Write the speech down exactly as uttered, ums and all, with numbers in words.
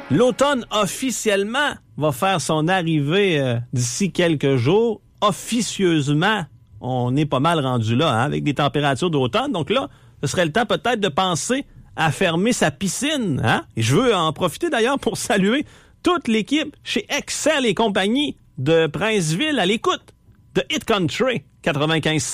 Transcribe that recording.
L'automne, officiellement, va faire son arrivée euh, d'ici quelques jours. Officieusement, on est pas mal rendu là, hein, avec des températures d'automne. Donc là, ce serait le temps peut-être de penser à fermer sa piscine. Hein? Et je veux en profiter d'ailleurs pour saluer toute l'équipe chez Excel et compagnie de Princeville à l'écoute de Hit Country quatre-vingt-quinze